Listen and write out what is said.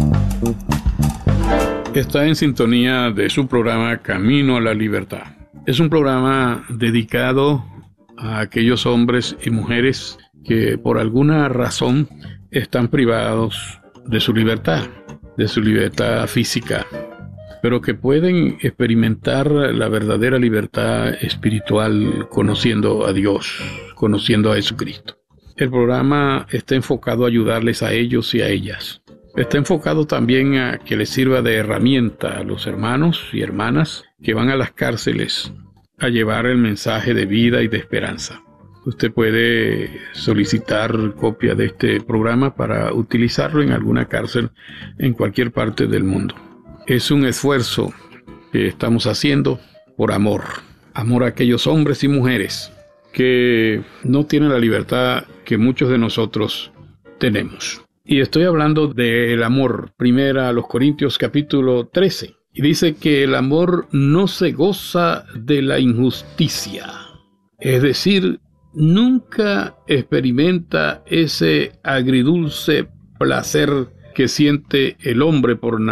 Está en sintonía de su programa Camino a la Libertad. Es un programa dedicado a aquellos hombres y mujeres que por alguna razón están privados de su libertad física, pero que pueden experimentar la verdadera libertad espiritual conociendo a Dios, conociendo a Jesucristo. El programa está enfocado a ayudarles a ellos y a ellas. Está enfocado también a que les sirva de herramienta a los hermanos y hermanas que van a las cárceles a llevar el mensaje de vida y de esperanza. Usted puede solicitar copia de este programa para utilizarlo en alguna cárcel en cualquier parte del mundo. Es un esfuerzo que estamos haciendo por amor. Amor a aquellos hombres y mujeres que no tienen la libertad que muchos de nosotros tenemos. Y estoy hablando del amor. Primera a los Corintios capítulo 13. Y dice que el amor no se goza de la injusticia. Es decir, nunca experimenta ese agridulce placer que siente el hombre por